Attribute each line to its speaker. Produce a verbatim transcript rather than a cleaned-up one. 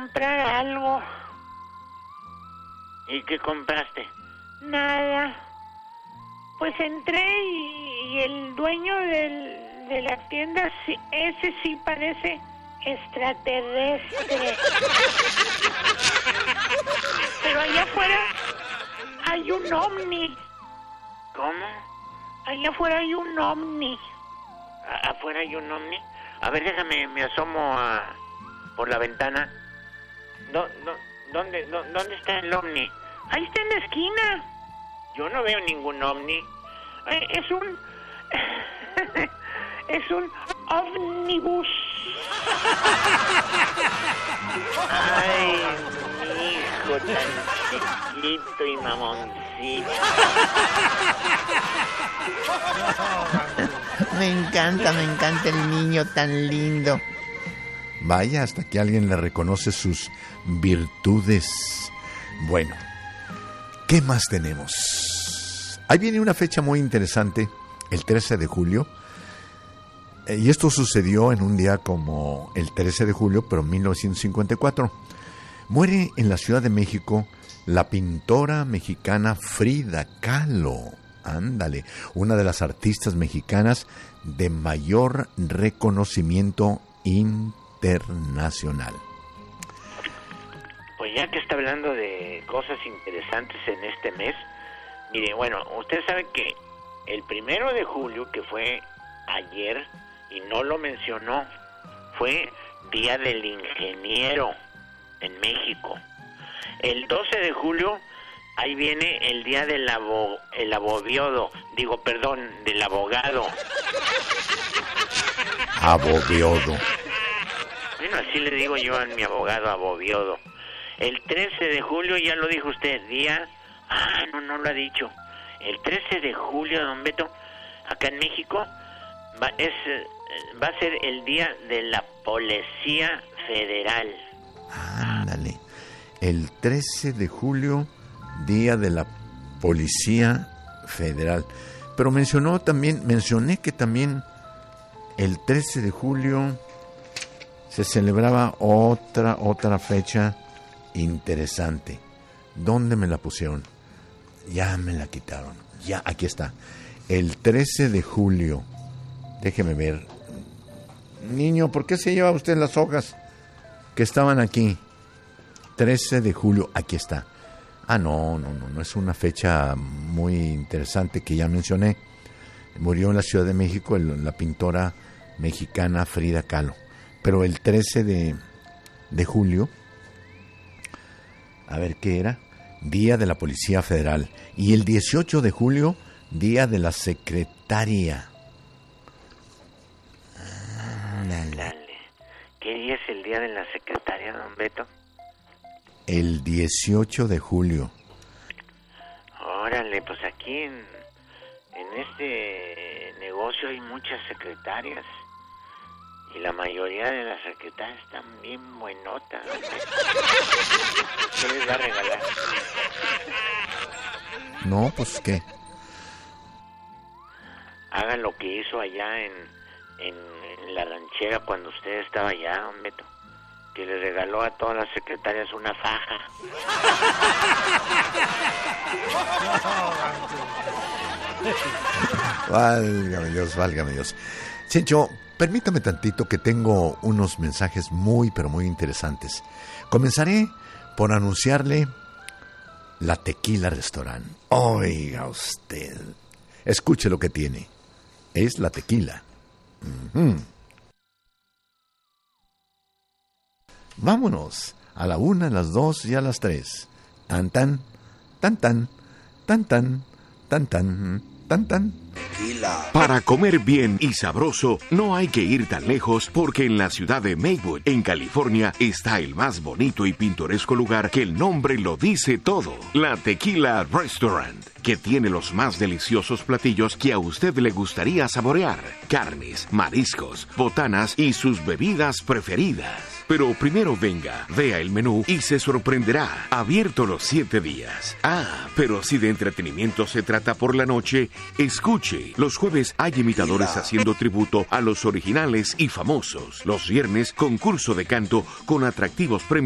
Speaker 1: comprar algo.
Speaker 2: ¿Y qué compraste?
Speaker 1: Nada. Pues entré y, y el dueño del, de la tienda, sí, ese sí parece extraterrestre. Pero allá afuera hay un ovni.
Speaker 2: ¿Cómo?
Speaker 1: Allá afuera hay un ovni.
Speaker 2: ¿A- ¿Afuera hay un ovni? A ver, déjame, me asomo a, por la ventana. ¿Dó, dó, dónde, dó, ¿Dónde está el ovni?
Speaker 1: Ahí está en la esquina.
Speaker 2: Yo no veo ningún ovni.
Speaker 1: Eh, Es un... es un ómnibus.
Speaker 2: Ay, mi hijo tan chiquito y mamoncito.
Speaker 3: Me encanta, me encanta el niño tan lindo. Vaya, hasta que alguien le reconoce sus virtudes. Bueno, ¿qué más tenemos? Ahí viene una fecha muy interesante, el trece de julio. Y esto sucedió en un día como el trece de julio, pero en mil novecientos cincuenta y cuatro. Muere en la Ciudad de México la pintora mexicana Frida Kahlo. Ándale, una de las artistas mexicanas de mayor reconocimiento internacional.
Speaker 2: Pues ya que está hablando de cosas interesantes en este mes, mire, bueno, usted sabe que el primero de julio, que fue ayer, y no lo mencionó, fue Día del Ingeniero en México. El doce de julio, ahí viene el Día del abo, el abogado, digo, perdón, del abogado.
Speaker 3: Abogado.
Speaker 2: Bueno, así le digo yo a mi abogado, abogado. El trece de julio, ya lo dijo usted, día... Ah, no, no lo ha dicho. El trece de julio, don Beto, acá en México, va, es, va a ser el Día de la Policía Federal.
Speaker 3: Ándale. El trece de julio, Día de la Policía Federal. Pero mencionó también, mencioné que también el trece de julio se celebraba otra, otra fecha interesante. ¿Dónde me la pusieron? Ya me la quitaron. Ya, aquí está. El trece de julio. Déjeme ver. Niño, ¿por qué se lleva usted las hojas que estaban aquí? trece de julio, aquí está. Ah, no, no, no, no es una fecha muy interesante que ya mencioné. Murió en la Ciudad de México el, la pintora mexicana Frida Kahlo. Pero el trece de, de julio, a ver qué era, Día de la Policía Federal. Y el dieciocho de julio, Día de la Secretaria.
Speaker 2: Dale. ¿Qué día es el Día de la Secretaria, don Beto?
Speaker 3: El dieciocho de julio.
Speaker 2: Órale, pues aquí en, en este negocio hay muchas secretarias. Y la mayoría de las secretarias están bien buenotas. ¿Qué les va a regalar?
Speaker 3: No, pues ¿qué?
Speaker 2: Hagan lo que hizo allá en, en, en la ranchera cuando usted estaba allá, don Beto. Que le regaló a todas las secretarias una faja.
Speaker 3: Válgame Dios, válgame Dios. Chencho, permítame tantito que tengo unos mensajes muy, pero muy interesantes. Comenzaré por anunciarle la Tequila Restaurant. Oiga usted, escuche lo que tiene. Es la tequila. Uh-huh. Vámonos a la una, a las dos y a las tres. Tan tan, tan tan, tan tan, tan tan, tan tan.
Speaker 4: Para comer bien y sabroso, no hay que ir tan lejos porque en la ciudad de Maywood, en California, está el más bonito y pintoresco lugar que el nombre lo dice todo. La Tequila Restaurant, que tiene los más deliciosos platillos que a usted le gustaría saborear. Carnes, mariscos, botanas y sus bebidas preferidas. Pero primero venga, vea el menú y se sorprenderá. Abierto los siete días. Ah, pero si de entretenimiento se trata por la noche, escuche. Los jueves hay imitadores haciendo tributo a los originales y famosos. Los viernes, concurso de canto con atractivos premios